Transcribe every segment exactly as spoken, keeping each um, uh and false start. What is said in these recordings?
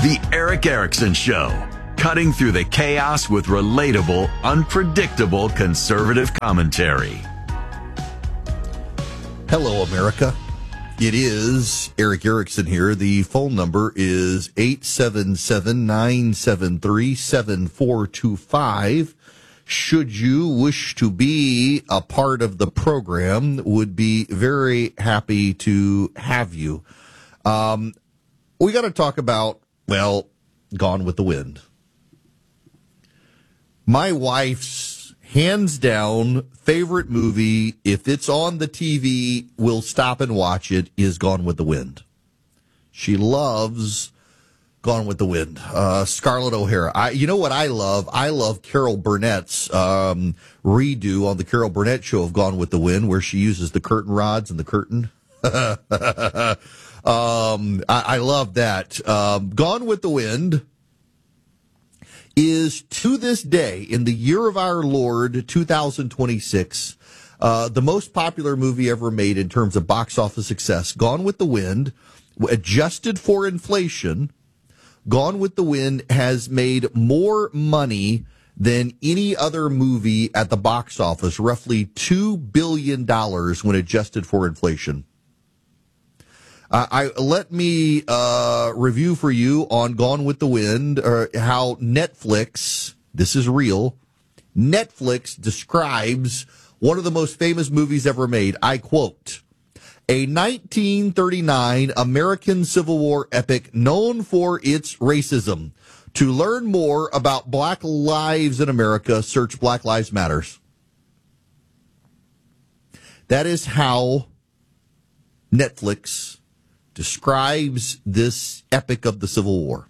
The Eric Erickson Show, cutting through the chaos with relatable, unpredictable conservative commentary. Hello, America. It is Eric Erickson here. The phone number is eight seven seven, nine seven three, seven four two five. Should you wish to be a part of the program, would be very happy to have you. Um, we got to talk about, well, Gone with the Wind. My wife's hands down favorite movie, if it's on the T V, we'll stop and watch it, is Gone with the Wind. She loves Gone with the Wind. Uh, Scarlett O'Hara. I, you know what I love? I love Carol Burnett's um, redo on the Carol Burnett show of Gone with the Wind, where she uses the curtain rods and the curtain. um, I, I love that. Um, Gone with the Wind is, to this day, in the year of our Lord, two thousand twenty-six, uh, the most popular movie ever made in terms of box office success. Gone with the Wind, adjusted for inflation, Gone with the Wind has made more money than any other movie at the box office, roughly two billion dollars when adjusted for inflation. Uh, I let me uh, review for you on Gone with the Wind, uh, how Netflix, this is real, Netflix describes one of the most famous movies ever made. I quote, a nineteen thirty-nine American Civil War epic known for its racism. To learn more about black lives in America, search Black Lives Matters. That is how Netflix describes this epic of the Civil War.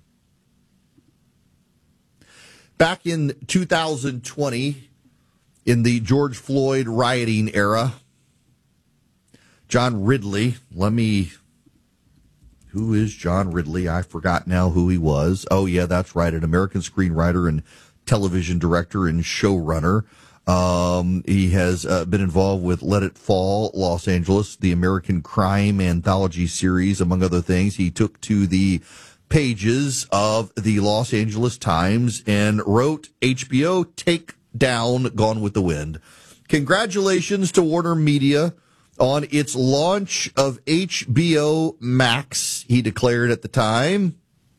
Back in two thousand twenty, in the George Floyd rioting era, John Ridley, let me, who is John Ridley? I forgot now who he was. Oh, yeah, that's right, an American screenwriter and television director and showrunner. Um, he has uh, been involved with Let It Fall, Los Angeles, the American crime anthology series, among other things. He took to the pages of the Los Angeles Times and wrote H B O Take Down Gone with the Wind. Congratulations to Warner Media on its launch of H B O Max, he declared at the time.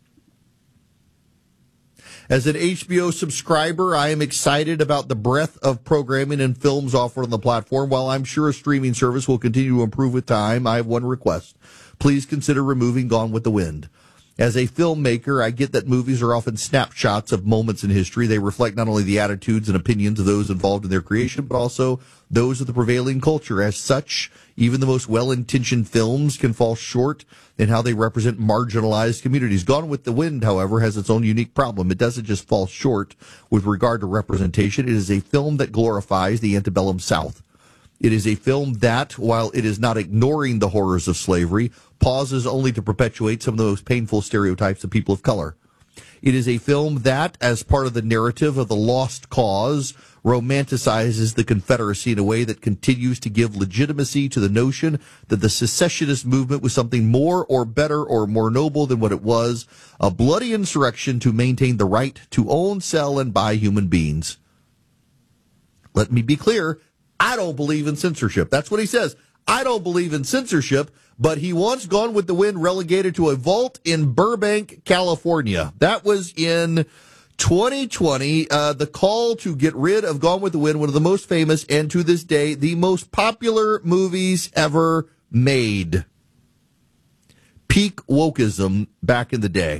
As an H B O subscriber, I am excited about the breadth of programming and films offered on the platform. While I'm sure a streaming service will continue to improve with time, I have one request. Please consider removing Gone with the Wind. As a filmmaker, I get that movies are often snapshots of moments in history. They reflect not only the attitudes and opinions of those involved in their creation, but also those of the prevailing culture. As such, even the most well-intentioned films can fall short in how they represent marginalized communities. Gone with the Wind, however, has its own unique problem. It doesn't just fall short with regard to representation. It is a film that glorifies the antebellum South. It is a film that, while it is not ignoring the horrors of slavery, pauses only to perpetuate some of the most painful stereotypes of people of color. It is a film that, as part of the narrative of the lost cause, romanticizes the Confederacy in a way that continues to give legitimacy to the notion that the secessionist movement was something more or better or more noble than what it was, a bloody insurrection to maintain the right to own, sell, and buy human beings. Let me be clear. I don't believe in censorship. That's what he says. I don't believe in censorship, but he wants Gone with the Wind relegated to a vault in Burbank, California. That was in twenty twenty. Uh, the call to get rid of Gone with the Wind, one of the most famous and to this day, the most popular movies ever made. Peak wokeism back in the day.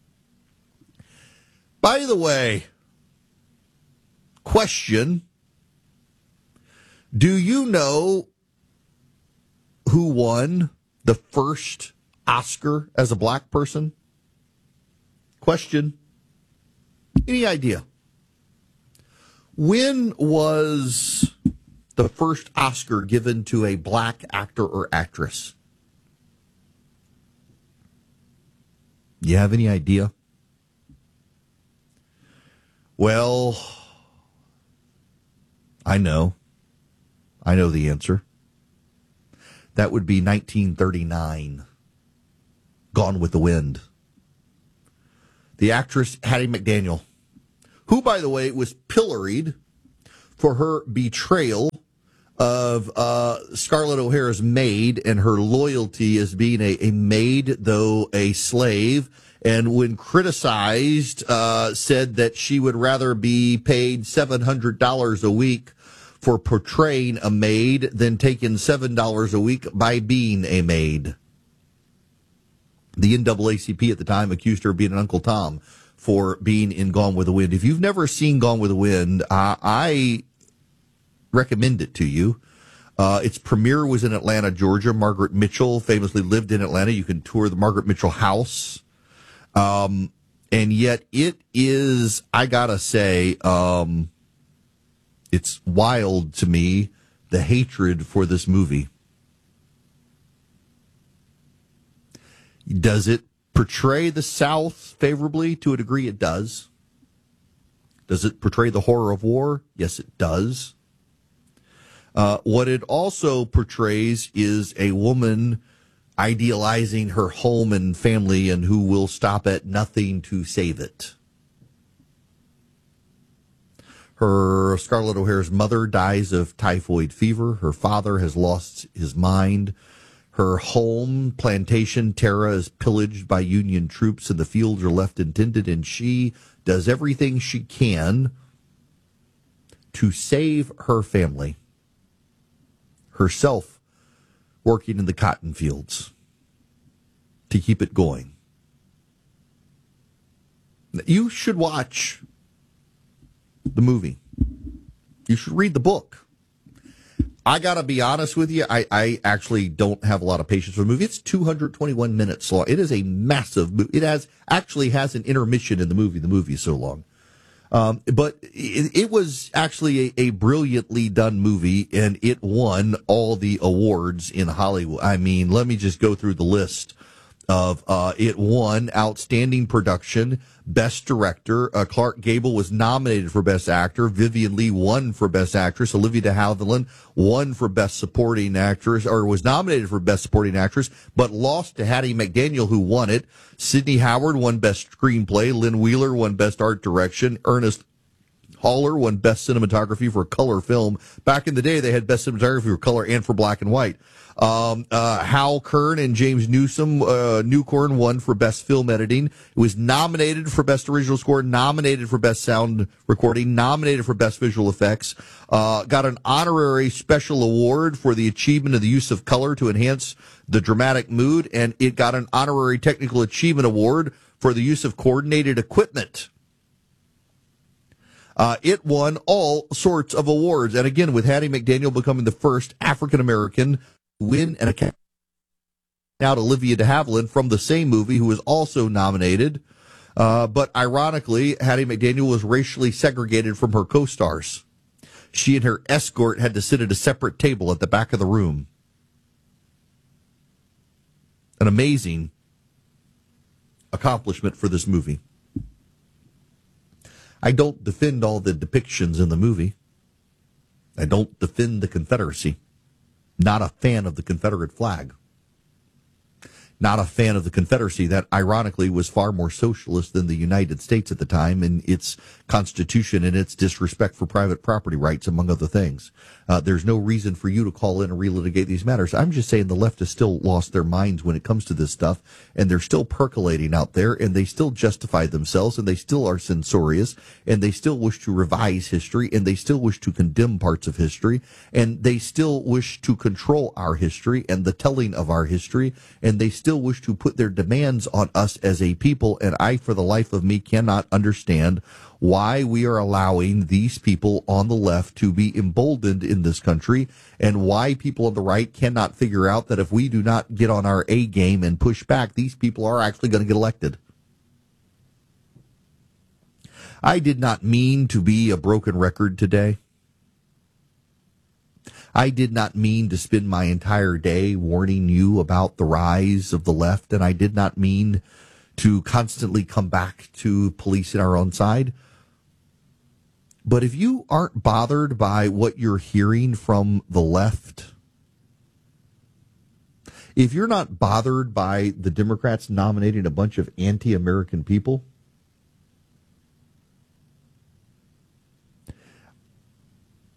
By the way, question. Do you know who won the first Oscar as a black person? Question. Any idea? When was the first Oscar given to a black actor or actress? You have any idea? Well, I know. I know the answer. That would be nineteen thirty-nine. Gone with the Wind. The actress Hattie McDaniel, who, by the way, was pilloried for her betrayal of uh, Scarlett O'Hara's maid and her loyalty as being a, a maid, though a slave, and when criticized, uh, said that she would rather be paid seven hundred dollars a week for portraying a maid than taking seven dollars a week by being a maid. The N double A C P at the time accused her of being an Uncle Tom for being in Gone with the Wind. If you've never seen Gone with the Wind, uh, I recommend it to you. Uh, its premiere was in Atlanta, Georgia. Margaret Mitchell famously lived in Atlanta. You can tour the Margaret Mitchell house. Um, and yet it is, I gotta say, um, it's wild to me, the hatred for this movie. Does it portray the South favorably? To a degree, it does. Does it portray the horror of war? Yes, it does. Uh, what it also portrays is a woman idealizing her home and family and who will stop at nothing to save it. Her, Scarlett O'Hara's mother dies of typhoid fever. Her father has lost his mind. Her home, plantation, Tara, is pillaged by Union troops and the fields are left untended, and she does everything she can to save her family. Herself working in the cotton fields to keep it going. You should watch the movie. You should read the book. I got to be honest with you, I, I actually don't have a lot of patience for the movie. It's two hundred twenty-one minutes long. It is a massive movie. It has actually has an intermission in the movie. The movie is so long. Um, but it, it was actually a, a brilliantly done movie, and it won all the awards in Hollywood. I mean, let me just go through the list of uh, it won Outstanding Production, Best Director. Uh, Clark Gable was nominated for Best Actor. Vivian Leigh won for Best Actress. Olivia de Havilland won for Best Supporting Actress, or was nominated for Best Supporting Actress, but lost to Hattie McDaniel, who won it. Sidney Howard won Best Screenplay. Lynn Wheeler won Best Art Direction. Ernest Haller won Best Cinematography for Color Film. Back in the day, they had Best Cinematography for Color and for Black and White. Um, uh, Hal Kern and James Newsom, uh, Newcorn won for Best Film Editing. It was nominated for Best Original Score, nominated for Best Sound Recording, nominated for Best Visual Effects, uh, got an honorary special award for the achievement of the use of color to enhance the dramatic mood, and it got an honorary technical achievement award for the use of coordinated equipment. Uh, it won all sorts of awards. And again, with Hattie McDaniel becoming the first African-American win an Academy. Out Olivia de Havilland from the same movie, who was also nominated. Uh, but ironically, Hattie McDaniel was racially segregated from her co-stars. She and her escort had to sit at a separate table at the back of the room. An amazing accomplishment for this movie. I don't defend all the depictions in the movie. I don't defend the Confederacy. Not a fan of the Confederate flag. Not a fan of the Confederacy that, ironically, was far more socialist than the United States at the time in its constitution and its disrespect for private property rights, among other things. Uh, there's no reason for you to call in and relitigate these matters. I'm just saying the left has still lost their minds when it comes to this stuff, and they're still percolating out there, and they still justify themselves, and they still are censorious, and they still wish to revise history, and they still wish to condemn parts of history, and they still wish to control our history and the telling of our history, and they still wish to put their demands on us as a people, and I, for the life of me, cannot understand why we are allowing these people on the left to be emboldened in this country, and why people on the right cannot figure out that if we do not get on our A game and push back, these people are actually going to get elected. I did not mean to be a broken record today. I did not mean to spend my entire day warning you about the rise of the left, and I did not mean to constantly come back to policing our own side. But if you aren't bothered by what you're hearing from the left, if you're not bothered by the Democrats nominating a bunch of anti-American people,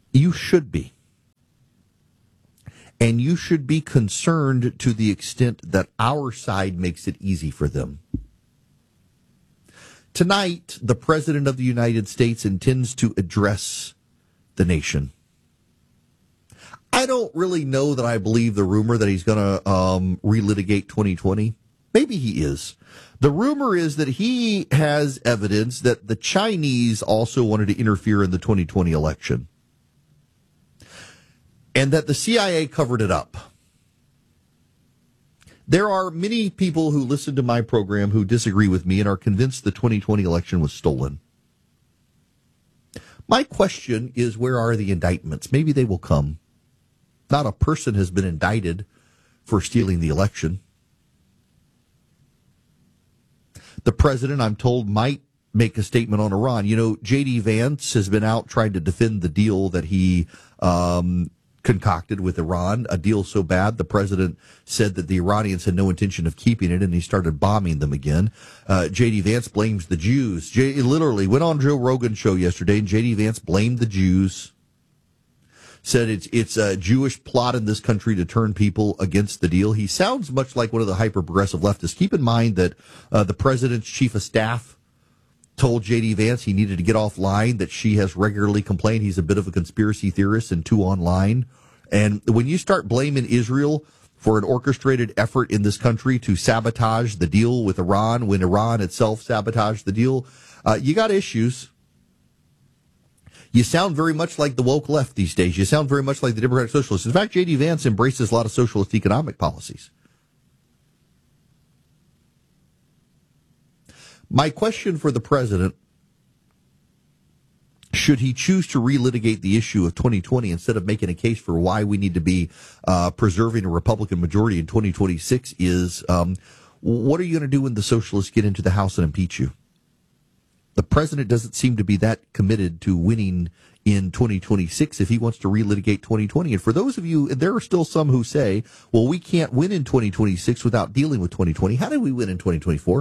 You should be. And you should be concerned to the extent that our side makes it easy for them. Tonight, the President of the United States intends to address the nation. I don't really know that I believe the rumor that he's going to um, relitigate twenty twenty. Maybe he is. The rumor is that he has evidence that the Chinese also wanted to interfere in the twenty twenty election, and that the C I A covered it up. There are many people who listen to my program who disagree with me and are convinced the twenty twenty election was stolen. My question is, where are the indictments? Maybe they will come. Not a person has been indicted for stealing the election. The president, I'm told, might make a statement on Iran. You know, J D. Vance has been out trying to defend the deal that he um, concocted with Iran, a deal so bad the president said that the Iranians had no intention of keeping it, and he started bombing them again. Uh, J D. Vance blames the Jews. J- literally went on Joe Rogan's show yesterday, and J D. Vance blamed the Jews. Said it's it's a Jewish plot in this country to turn people against the deal. He sounds much like one of the hyper-progressive leftists. Keep in mind that uh, the president's chief of staff told J D. Vance he needed to get offline, that she has regularly complained he's a bit of a conspiracy theorist and too online. And when you start blaming Israel for an orchestrated effort in this country to sabotage the deal with Iran when Iran itself sabotaged the deal, uh, you got issues. You sound very much like the woke left these days. You sound very much like the Democratic Socialists. In fact, J D. Vance embraces a lot of socialist economic policies. My question for the president, should he choose to relitigate the issue of twenty twenty instead of making a case for why we need to be uh, preserving a Republican majority in twenty twenty-six, is um, what are you going to do when the socialists get into the House and impeach you? The president doesn't seem to be that committed to winning in twenty twenty-six if he wants to relitigate twenty twenty. And for those of you, there are still some who say, well, we can't win in twenty twenty-six without dealing with twenty twenty. How did we win in twenty twenty-four?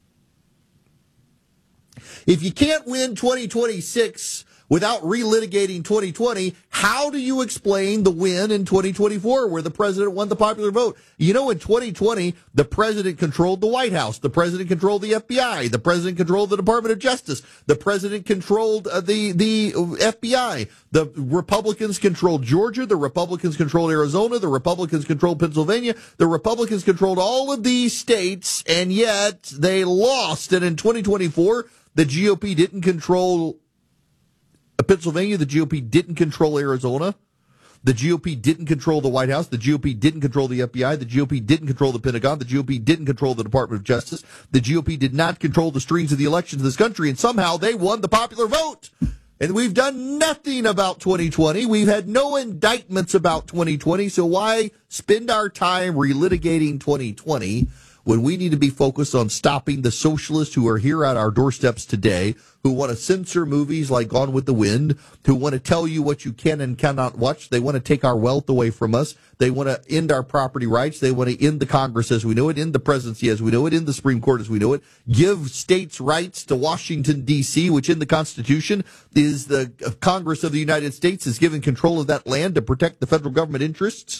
If you can't win twenty twenty-six without relitigating twenty twenty, how do you explain the win in twenty twenty-four where the president won the popular vote? You know, in twenty twenty, the president controlled the White House. The president controlled the F B I. The president controlled the Department of Justice. The president controlled uh, the, the F B I. The Republicans controlled Georgia. The Republicans controlled Arizona. The Republicans controlled Pennsylvania. The Republicans controlled all of these states, and yet they lost. And in twenty twenty-four, the G O P didn't control Pennsylvania. The G O P didn't control Arizona. The G O P didn't control the White House. The G O P didn't control the F B I. The G O P didn't control the Pentagon. The G O P didn't control the Department of Justice. The G O P did not control the strings of the elections in this country, and somehow they won the popular vote. And we've done nothing about twenty twenty. We've had no indictments about twenty twenty, so why spend our time relitigating twenty twenty when we need to be focused on stopping the socialists who are here at our doorsteps today, who want to censor movies like Gone with the Wind, who want to tell you what you can and cannot watch. They want to take our wealth away from us. They want to end our property rights. They want to end the Congress as we know it, end the presidency as we know it, end the Supreme Court as we know it, give states' rights to Washington, D C, which in the Constitution is the Congress of the United States is given control of that land to protect the federal government interests.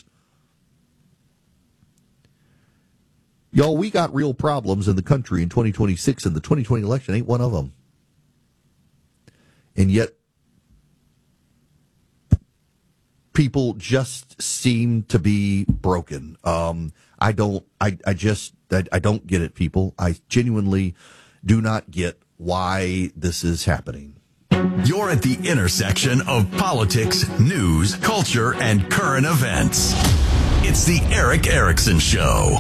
Y'all, we got real problems in the country in twenty twenty-six, and the twenty twenty election ain't one of them. And yet, people just seem to be broken. Um, I don't, I, I just, I, I don't get it, people. I genuinely do not get why this is happening. You're at the intersection of politics, news, culture, and current events. It's the Erick Erickson Show.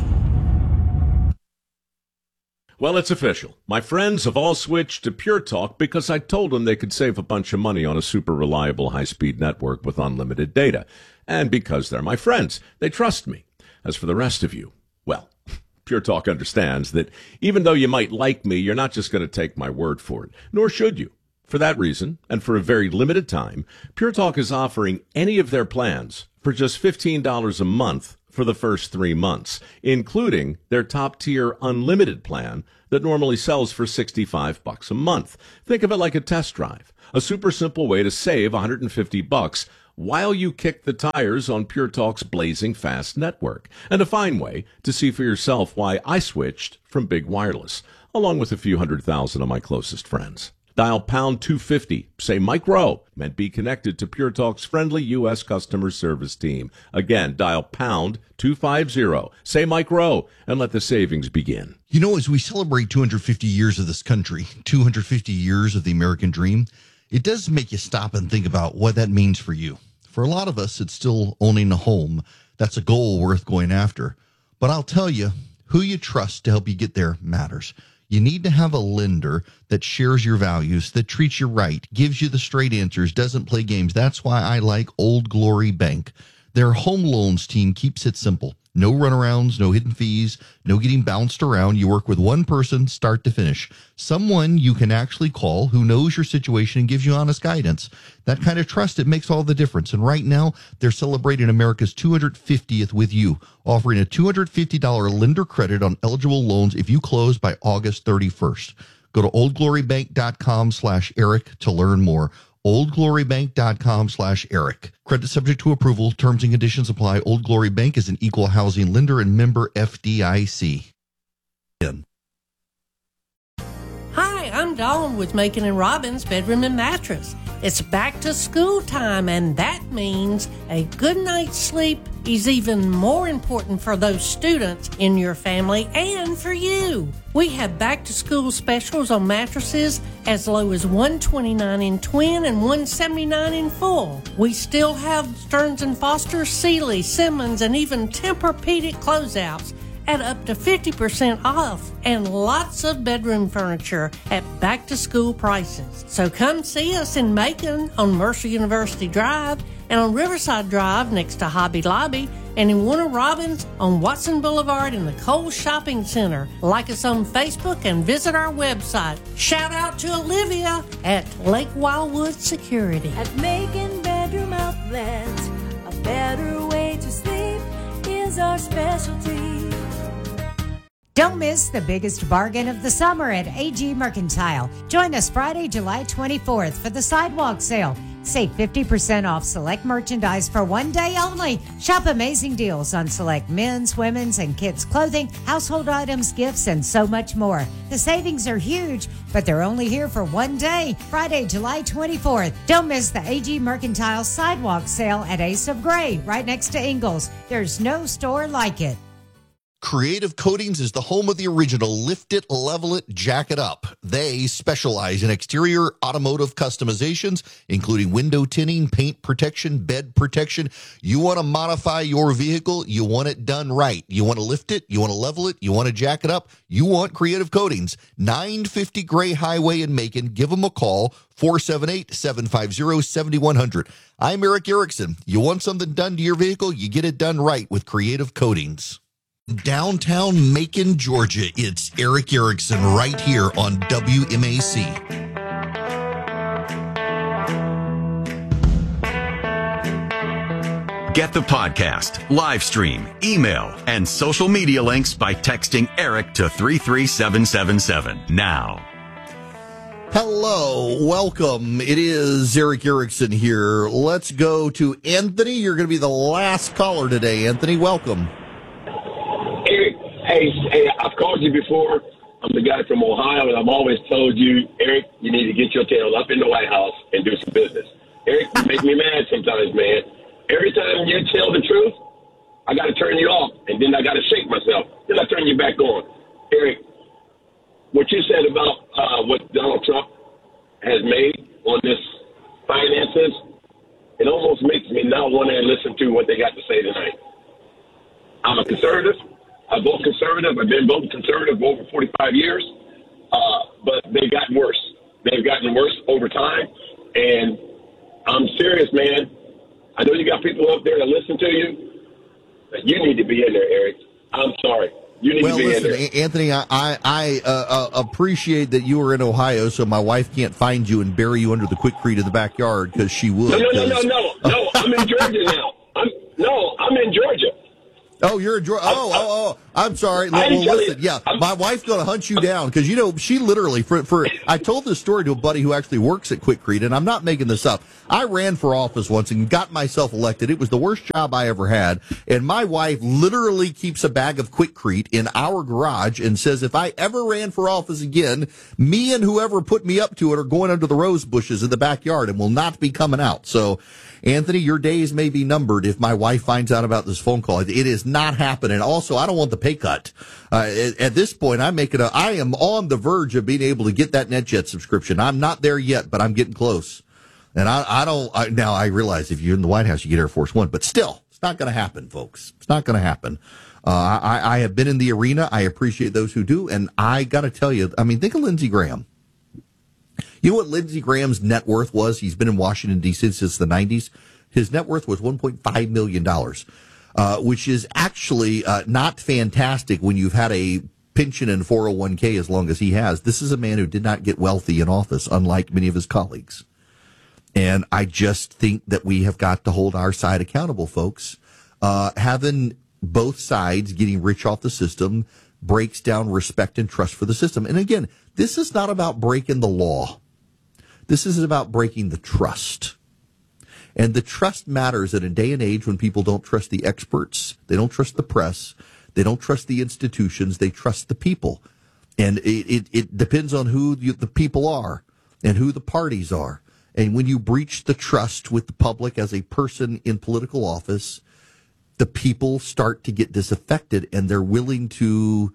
Well, it's official. My friends have all switched to Pure Talk because I told them they could save a bunch of money on a super reliable high-speed network with unlimited data. And because they're my friends, they trust me. As for the rest of you, well, Pure Talk understands that even though you might like me, you're not just going to take my word for it, nor should you. For that reason, and for a very limited time, Pure Talk is offering any of their plans for just fifteen dollars a month for the first three months, including their top-tier unlimited plan that normally sells for sixty-five bucks a month. Think of it like a test drive, a super simple way to save one hundred fifty bucks while you kick the tires on Pure Talk's blazing fast network, and a fine way to see for yourself why I switched from Big Wireless, along with a few hundred thousand of my closest friends. Dial pound two fifty, say Mike Rowe, and be connected to Pure Talk's friendly U S customer service team. Again, dial pound two fifty, say Mike Rowe, and let the savings begin. You know, as we celebrate two hundred fifty years of this country, two hundred fifty years of the American dream, it does make you stop and think about what that means for you. For a lot of us, it's still owning a home. That's a goal worth going after. But I'll tell you, who you trust to help you get there matters. You need to have a lender that shares your values, that treats you right, gives you the straight answers, doesn't play games. That's why I like Old Glory Bank. Their home loans team keeps it simple. No runarounds, no hidden fees, no getting bounced around. You work with one person, start to finish. Someone you can actually call who knows your situation and gives you honest guidance. That kind of trust, it makes all the difference. And right now, they're celebrating America's two hundred fiftieth with you, offering a two hundred fifty dollars lender credit on eligible loans if you close by August thirty-first. Go to oldglorybank.com slash Eric to learn more. oldglorybank.com slash Eric. Credit subject to approval. Terms and conditions apply. Old Glory Bank is an equal housing lender and member F D I C. Hi, I'm Dawn with Macon and Robbins Bedroom and Mattress. It's back to school time, and that means a good night's sleep is even more important for those students in your family and for you. We have back to school specials on mattresses as low as one hundred twenty-nine dollars in twin and one hundred seventy-nine dollars in full. We still have Stearns and Foster, Sealy, Simmons, and even Tempur-Pedic closeouts at up to fifty percent off, and lots of bedroom furniture at back-to-school prices. So come see us in Macon on Mercer University Drive and on Riverside Drive next to Hobby Lobby, and in Warner Robins on Watson Boulevard in the Kohl's Shopping Center. Like us on Facebook and visit our website. Shout out to Olivia at Lake Wildwood Security. At Macon Bedroom Outlet, a better way to sleep is our specialty. Don't miss the biggest bargain of the summer at A G Mercantile. Join us Friday, July twenty-fourth for the sidewalk sale. Save fifty percent off select merchandise for one day only. Shop amazing deals on select men's, women's, and kids' clothing, household items, gifts, and so much more. The savings are huge, but they're only here for one day, Friday, July twenty-fourth. Don't miss the A G Mercantile sidewalk sale at Ace of Gray, right next to Ingles. There's no store like it. Creative Coatings is the home of the original Lift It, Level It, Jack It Up. They specialize in exterior automotive customizations, including window tinting, paint protection, bed protection. You want to modify your vehicle, you want it done right. You want to lift it, you want to level it, you want to jack it up, you want Creative Coatings. nine fifty Gray Highway in Macon. Give them a call, four seven eight, seven five zero, seven one zero zero. I'm Eric Erickson. You want something done to your vehicle, you get it done right with Creative Coatings. Downtown Macon, Georgia, it's Eric Erickson right here on W M A C. Get the podcast, live stream, email, and social media links by texting Eric to three three seven seven seven now. Hello, welcome. It is Eric Erickson here. Let's go to Anthony. You're going to be the last caller today. Anthony, welcome. Hey, hey, I've called you before. I'm the guy from Ohio, and I've always told you, Eric, you need to get your tail up in the White House and do some business. Eric, you make me mad sometimes, man. Every time you tell the truth, I got to turn you off, and then I got to shake myself. Then I turn you back on. Eric, what you said about uh, what Donald Trump has made on this finances, it almost makes me not want to listen to what they got to say tonight. I'm a conservative. I vote conservative. I've been voting conservative for over forty-five years, uh, but they've gotten worse. They've gotten worse over time, and I'm serious, man. I know you got people up there that listen to you, but you need to be in there, Eric. I'm sorry. You need well, to be listen, in there. Anthony, I, I uh, uh, appreciate that you are in Ohio, so my wife can't find you and bury you under the Quikrete in the backyard, because she would. No, no, no, no, no, no. I'm in Georgia now. I'm, no, I'm in Georgia. Oh, you're a Georgia. Oh, oh, oh. I'm sorry. I Well, tell listen, you, yeah, I'm- my wife's going to hunt you down because, you know, she literally, for, for, I told this story to a buddy who actually works at Quikrete, and I'm not making this up. I ran for office once and got myself elected. It was the worst job I ever had. And my wife literally keeps a bag of Quikrete in our garage and says, if I ever ran for office again, me and whoever put me up to it are going under the rose bushes in the backyard and will not be coming out. So, Anthony, your days may be numbered if my wife finds out about this phone call. It is not happening. Also, I don't want the pay cut. Uh, at, at this point, I'm making a, I am on the verge of being able to get that NetJet subscription. I'm not there yet, but I'm getting close. And I, I don't, I, now I realize if you're in the White House, you get Air Force One, but still, it's not going to happen, folks. It's not going to happen. Uh, I, I have been in the arena. I appreciate those who do. And I got to tell you, I mean, think of Lindsey Graham. You know what Lindsey Graham's net worth was? He's been in Washington, D C since the nineties. His net worth was one point five million dollars, uh, which is actually uh, not fantastic when you've had a pension and four oh one k as long as he has. This is a man who did not get wealthy in office, unlike many of his colleagues. And I just think that we have got to hold our side accountable, folks. Uh, having both sides getting rich off the system breaks down respect and trust for the system. And again, this is not about breaking the law. This is about breaking the trust. And the trust matters in a day and age when people don't trust the experts, they don't trust the press, they don't trust the institutions, they trust the people. And it, it, it depends on who you, the people are and who the parties are. And when you breach the trust with the public as a person in political office, the people start to get disaffected and they're willing to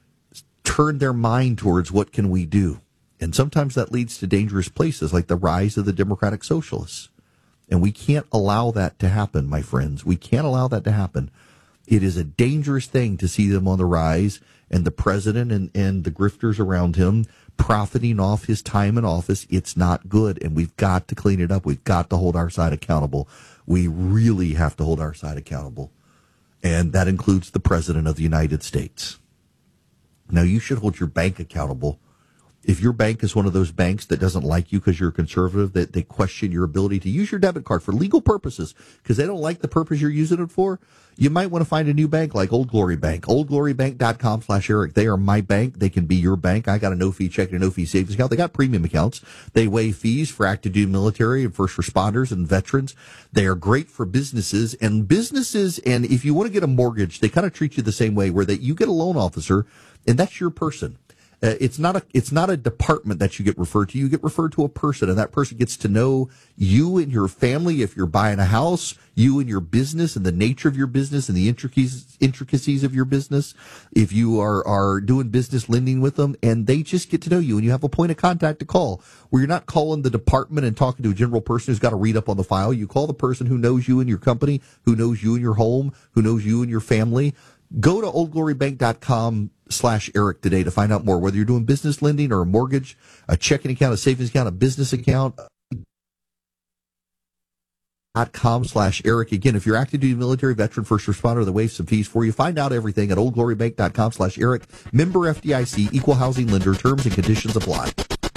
turn their mind towards what can we do. And sometimes that leads to dangerous places like the rise of the Democratic Socialists. And we can't allow that to happen, my friends. We can't allow that to happen. It is a dangerous thing to see them on the rise and the president and, and the grifters around him profiting off his time in office. It's not good, and we've got to clean it up. We've got to hold our side accountable. We really have to hold our side accountable. And that includes the President of the United States. Now, you should hold your bank accountable. If your bank is one of those banks that doesn't like you because you're a conservative, that they question your ability to use your debit card for legal purposes because they don't like the purpose you're using it for, you might want to find a new bank like Old Glory Bank. old glory bank dot com slash Eric. They are my bank. They can be your bank. I got a no-fee checking and a no-fee savings account. They got premium accounts. They waive fees for active duty military and first responders and veterans. They are great for businesses. And businesses, and if you want to get a mortgage, they kind of treat you the same way where that you get a loan officer, and that's your person. Uh, it's not a it's not a department that you get referred to. You get referred to a person, and that person gets to know you and your family. If you're buying a house, you and your business, and the nature of your business, and the intricacies intricacies of your business. If you are are doing business lending with them, and they just get to know you, and you have a point of contact to call, where you're not calling the department and talking to a general person who's got to read up on the file. You call the person who knows you and your company, who knows you and your home, who knows you and your family. Go to old glory bank dot com slash Eric today to find out more, whether you're doing business lending or a mortgage, a checking account, a savings account, a business account. Dot com slash Eric. Again, if you're active duty military, veteran, first responder, they waive some fees for you. Find out everything at old glory bank dot com slash Eric. Member F D I C, equal housing lender. Terms and conditions apply.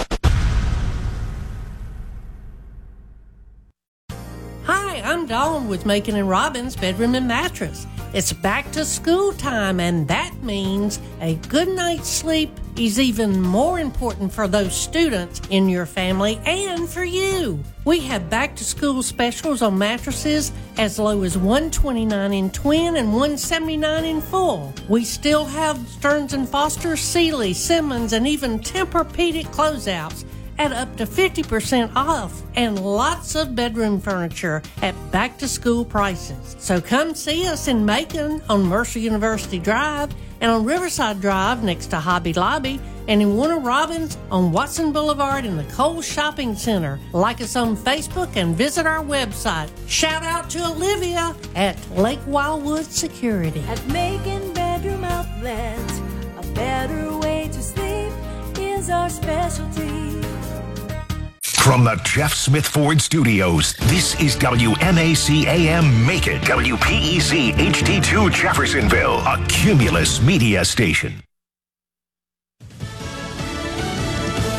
Hi, I'm Dawn with Macon and Robbins Bedroom and Mattress. It's back to school time, and that means a good night's sleep is even more important for those students in your family and for you. We have back to school specials on mattresses as low as one hundred twenty-nine dollars in twin and one hundred seventy-nine dollars in full. We still have Stearns and Foster, Sealy, Simmons, and even Tempur-Pedic closeouts at up to fifty percent off, and lots of bedroom furniture at back-to-school prices. So come see us in Macon on Mercer University Drive and on Riverside Drive next to Hobby Lobby, and in Warner Robins on Watson Boulevard in the Kohl's Shopping Center. Like us on Facebook and visit our website. Shout out to Olivia at Lake Wildwood Security. At Macon Bedroom Outlet, a better way to sleep is our specialty. From the Jeff Smith Ford Studios, this is W M A C A M Macon, W P E C H D two Jeffersonville, a Cumulus media station.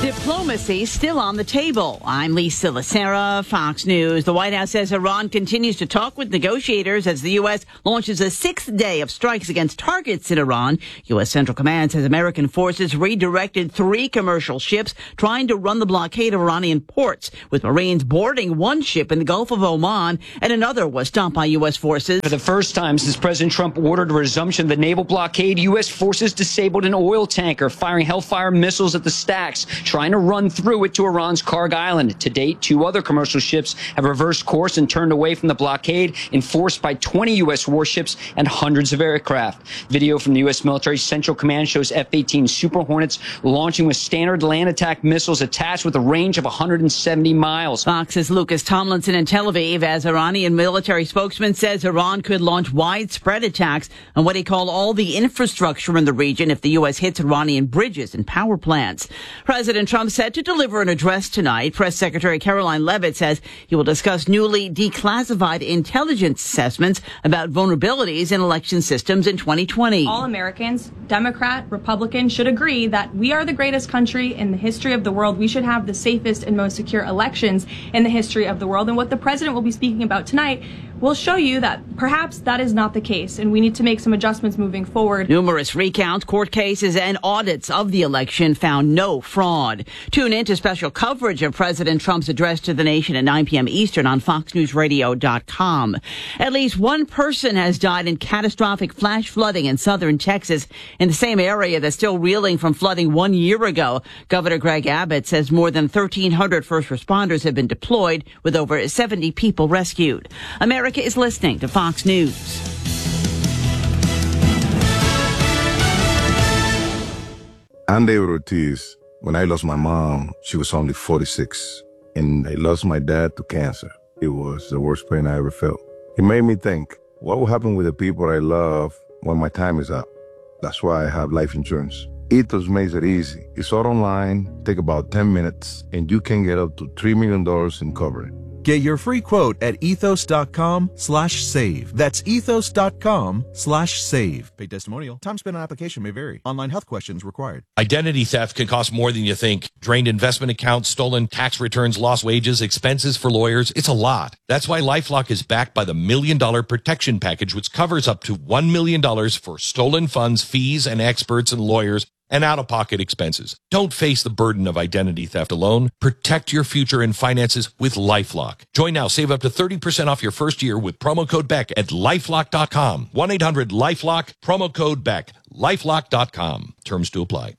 Diplomacy still on the table. I'm Lisa Lacera, Fox News. The White House says Iran continues to talk with negotiators as the U S launches a sixth day of strikes against targets in Iran. U S Central Command says American forces redirected three commercial ships trying to run the blockade of Iranian ports, with Marines boarding one ship in the Gulf of Oman and another was stopped by U S forces. For the first time since President Trump ordered a resumption of the naval blockade, U S forces disabled an oil tanker firing Hellfire missiles at the stacks, trying to run through it to Iran's Karg Island. To date, two other commercial ships have reversed course and turned away from the blockade, enforced by twenty U S warships and hundreds of aircraft. Video from the U S military Central Command shows F eighteen Super Hornets launching with standard land attack missiles attached with a range of one hundred seventy miles. Fox's Lucas Tomlinson in Tel Aviv, as Iranian military spokesman says Iran could launch widespread attacks on what he called all the infrastructure in the region if the U S hits Iranian bridges and power plants. President Trump set to deliver an address tonight. Press Secretary Caroline Leavitt says he will discuss newly declassified intelligence assessments about vulnerabilities in election systems in twenty twenty. All Americans, Democrat, Republican, should agree that we are the greatest country in the history of the world. We should have the safest and most secure elections in the history of the world. And what the president will be speaking about tonight will show you that perhaps that is not the case, and we need to make some adjustments moving forward. Numerous recounts, court cases, and audits of the election found no fraud. Tune in to special coverage of President Trump's address to the nation at nine p.m. Eastern on fox news radio dot com. At least one person has died in catastrophic flash flooding in southern Texas, in the same area that's still reeling from flooding one year ago. Governor Greg Abbott says more than thirteen hundred first responders have been deployed, with over seventy people rescued. America is listening to Fox News. I'm David Ortiz. When I lost my mom, she was only forty-six, and I lost my dad to cancer. It was the worst pain I ever felt. It made me think, what will happen with the people I love when my time is up? That's why I have life insurance. Ethos makes it easy. It's all online, take about ten minutes, and you can get up to three million dollars in coverage. Get your free quote at ethos.com slash save. That's ethos.com slash save. Paid testimonial. Time spent on application may vary. Online health questions required. Identity theft can cost more than you think. Drained investment accounts, stolen tax returns, lost wages, expenses for lawyers. It's a lot. That's why LifeLock is backed by the Million Dollar Protection Package, which covers up to one million dollars for stolen funds, fees, and experts and lawyers, and out-of-pocket expenses. Don't face the burden of identity theft alone. Protect your future and finances with LifeLock. Join now. Save up to thirty percent off your first year with promo code Beck at lifelock dot com. one eight hundred lifelock, promo code Beck. lifelock dot com. Terms to apply.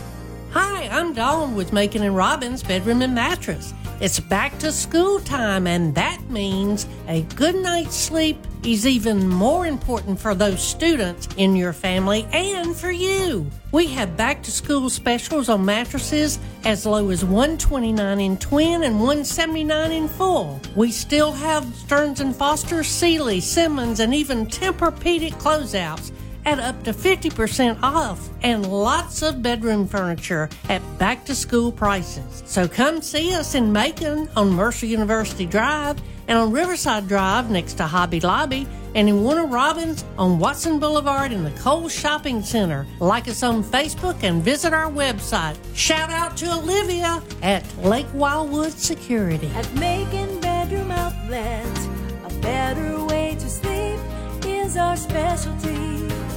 Hi, I'm Dawn with Macon and Robbins Bedroom and Mattress. It's back to school time, and that means a good night's sleep is even more important for those students in your family and for you. We have back to school specials on mattresses as low as one hundred twenty-nine dollars in twin and one hundred seventy-nine dollars in full. We still have Stearns and Foster, Sealy, Simmons, and even Tempur-Pedic closeouts at up to fifty percent off, and lots of bedroom furniture at back-to-school prices. So come see us in Macon on Mercer University Drive, and on Riverside Drive next to Hobby Lobby, and in Warner Robins on Watson Boulevard in the Kohl's Shopping Center. Like us on Facebook and visit our website. Shout out to Olivia at Lake Wildwood Security. At Macon Bedroom Outlet, a better way to sleep is our specialty.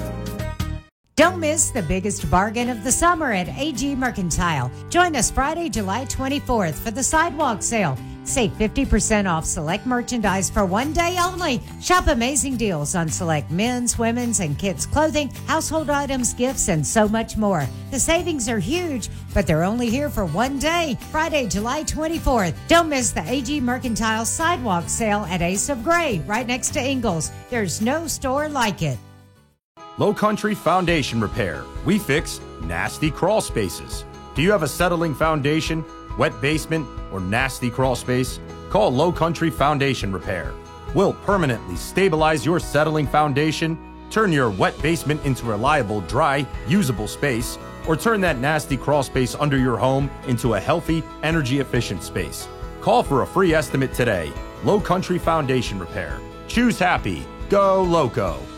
Don't miss the biggest bargain of the summer at A G Mercantile. Join us Friday, July twenty-fourth for the sidewalk sale. Save fifty percent off select merchandise for one day only. Shop amazing deals on select men's, women's, and kids' clothing, household items, gifts, and so much more. The savings are huge, but they're only here for one day, Friday, July twenty-fourth. Don't miss the A G Mercantile sidewalk sale at Ace of Gray, right next to Ingles. There's no store like it. Low Country Foundation Repair. We fix nasty crawl spaces. Do you have a settling foundation, wet basement, or nasty crawl space? Call Low Country Foundation Repair. We'll permanently stabilize your settling foundation, turn your wet basement into reliable, dry, usable space, or turn that nasty crawl space under your home into a healthy, energy-efficient space. Call for a free estimate today. Low Country Foundation Repair. Choose happy. Go Loco.